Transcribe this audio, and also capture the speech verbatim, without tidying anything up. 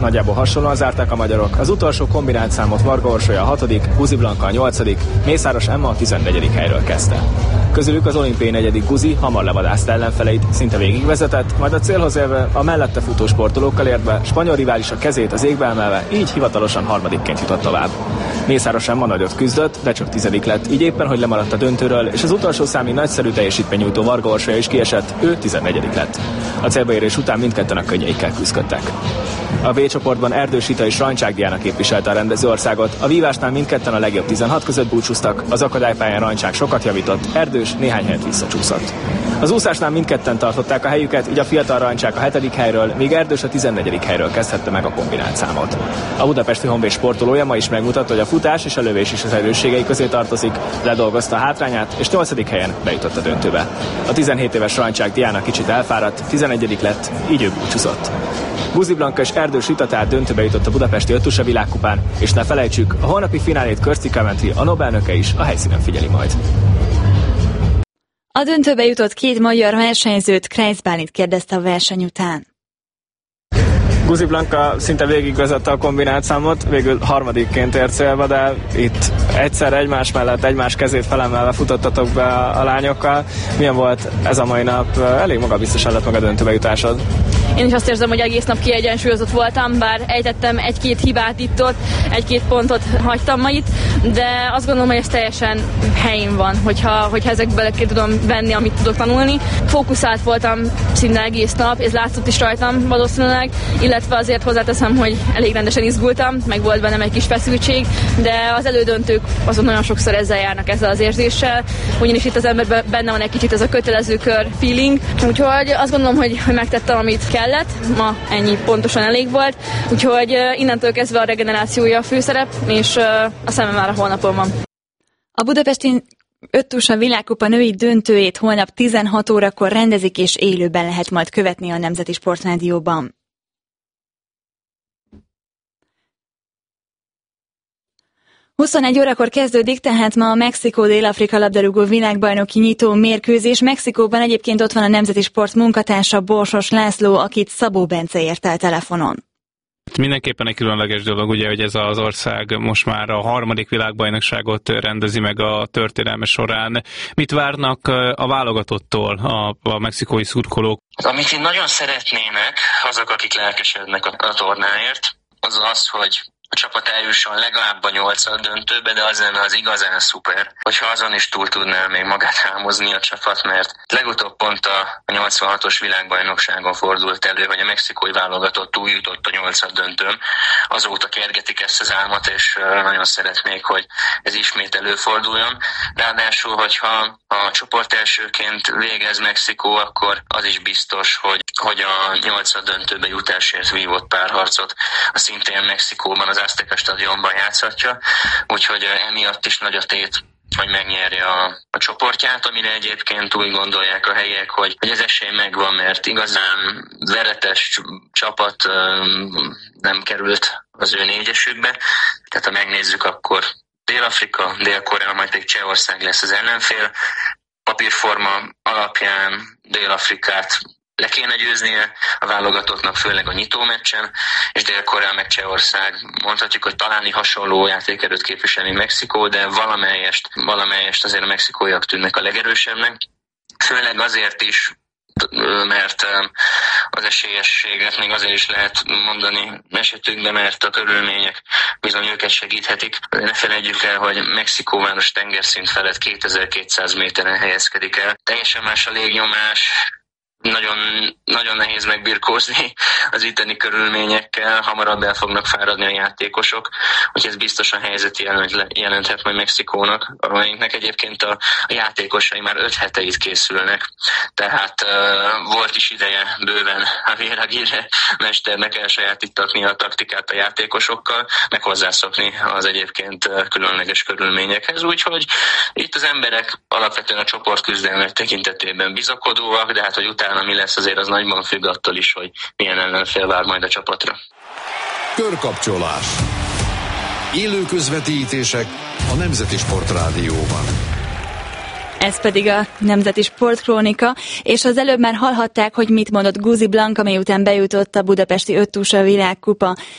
Nagyjából hasonlóan zárták a magyarok. Az utolsó kombinált számot Varga Orsolya a hatodik, Guzi Blanka a nyolcadik, Mészáros Emma a tizennegyedik helyről kezdte. Közülük az olimpiai negyedik Guzi hamar levadászta ellenfeleit, szinte végigvezetett, majd a célhoz érve a mellette futó sportolókkal értve spanyol riválisa kezét az égbe emelve, így hivatalosan harmadikként jutott tovább. Mészáros Emma nagyot küzdött, de csak tizedik lett, így éppen hogy lemaradt a döntőről, és az utolsó számig nagyszerű teljesítménynyújtó Varga Orsolya is kiesett, ő tizennegyedik lett. A célba érés után mindketten a könnyeikkel küzdöttek. A B csoportban Erdős Rita és Rancsák Diana képviselte a rendezőországot. A vívásnál mindketten a legjobb tizenhat között búcsúztak, az akadálypályán Rancsák sokat javított, Erdős néhány helyet visszacsúszott. Az úszásnál mindketten tartották a helyüket, így a fiatal Rancsák a hetedik helyről, míg Erdős a tizennegyedik helyről kezdhette meg a kombinált számot. A budapesti Honvéd sportolója ma is megmutatta, hogy a futás és a lövés is az erősségei közé tartozik, ledolgozta a hátrányát, és nyolcadik helyen bejutott a döntőbe. A tizenhét éves Rancsák Diana kicsit elfáradt, tizennegyedik lett, így ő búcsúzott. Guzi Blanka és Erdős Rita tehát döntőbe jutott a budapesti ötusa világkupán, és ne felejtsük, a holnapi finálét Körci Coventry, a Nobelnöke is a helyszínen figyeli majd. A döntőbe jutott két magyar versenyzőt Kreisz Bálint kérdezte a verseny után. Guzi Blanka szinte végigvezette a kombinált számot, végül harmadikként ért célba, de itt egyszer egymás mellett, egymás kezét felemelve futottatok be a, a lányokkal. Milyen volt ez a mai nap? Elég magabiztosan lett meg a döntőbe jutásod. Én is azt érzem, hogy egész nap kiegyensúlyozott voltam, bár ejtettem egy-két hibát itt-ott, egy-két pontot hagytam ma itt, de azt gondolom, hogy ez teljesen helyén van, hogyha, hogyha ezekből ki tudom venni, amit tudok tanulni. Fókuszált voltam szinte egész nap, ez látszott is rajtam valószínűleg, illetve azért hozzáteszem, hogy elég rendesen izgultam, meg volt bennem egy kis feszültség, de az elődöntők azon nagyon sokszor ezzel járnak, ezzel az érzéssel, ugyanis itt az emberben benne van egy kicsit ez a kötelező kör feeling, úgyhogy azt gondolom, hogy, hogy megtettem, amit kellett, ma ennyi pontosan elég volt, úgyhogy innentől kezdve a regenerációja a főszerep, és a szemem már a holnapon van. A budapesti ötusa világkupa női döntőjét holnap tizenhat órakor rendezik, és élőben lehet majd követni a Nemzeti Sportrádióban. huszonegy órakor kezdődik tehát ma a Mexikó-Dél-Afrika labdarúgó világbajnoki nyitó mérkőzés. Mexikóban egyébként ott van a Nemzeti Sport munkatársa, Borsos László, akit Szabó Bence ért el telefonon. Mindenképpen egy különleges dolog, ugye, hogy ez az ország most már a harmadik világbajnokságot rendezi meg a történelme során. Mit várnak a válogatottól a, a mexikói szurkolók? Amit én nagyon szeretnének azok, akik lelkesednek a, a tornáért, az az, hogy a csapat eljusson legalább a nyolcad döntőbe, de az lenne az igazán szuper, hogyha azon is túl tudná még magát hámozni a csapat, mert legutóbb pont a nyolcvanhatos világbajnokságon fordult elő, hogy a mexikói válogatott túljutott a nyolcad döntőn. Azóta kergetik ezt az álmot, és nagyon szeretnék, hogy ez ismét előforduljon. Ráadásul, hogyha a csoport elsőként végez Mexikó, akkor az is biztos, hogy, hogy a nyolcad döntőbe jutásért vívott párharcot a szintén Mexikóban az Azteca stadionban játszhatja, úgyhogy emiatt is nagy a tét, hogy megnyerje a, a csoportját, amire egyébként úgy gondolják a helyiek, hogy, hogy ez esély megvan, mert igazán veretes csapat um, nem került az ő négyesükbe, tehát ha megnézzük, akkor Dél-Afrika, Dél-Korea, majd pedig Csehország lesz az ellenfél. Papírforma alapján Dél-Afrikát le kéne győznie a válogatottnak, főleg a nyitómeccsen, és Dél-Korea meg Csehország. Mondhatjuk, hogy talán hasonló játékerőt képviselni Mexikó, de valamelyest, valamelyest azért a mexikóiak tűnnek a legerősebbnek. Főleg azért is, mert az esélyességet még azért is lehet mondani esetükben, mert a körülmények bizony őket segíthetik. Ne felejtjük el, hogy Mexikóváros tengerszint felett kétezer-kétszáz méteren helyezkedik el. Teljesen más a légnyomás, Nagyon, nagyon nehéz megbirkózni az itteni körülményekkel, hamarabb el fognak fáradni a játékosok, úgyhogy ez biztosan helyzeti jelenthet majd Mexikónak, amelyiknek egyébként a, a játékosai már öt hete itt készülnek, tehát uh, volt is ideje bőven a Javier Aguirre mesternek elsajátítatni a taktikát a játékosokkal, meg hozzászokni az egyébként különleges körülményekhez, úgyhogy itt az emberek alapvetően a csoportküzdelmek tekintetében bizakodóak, de hát hogy utána mi lesz, azért az nagyban függ attól is, hogy milyen ellenfél vár majd a csapatra. Körkapcsolás. Élő közvetítések a Nemzeti Sportrádióban. Ez pedig a Nemzeti Sportkrónika, és az előbb már hallhatták, hogy mit mondott Guzi Blanka, miután bejutott a budapesti öttúsa világkupa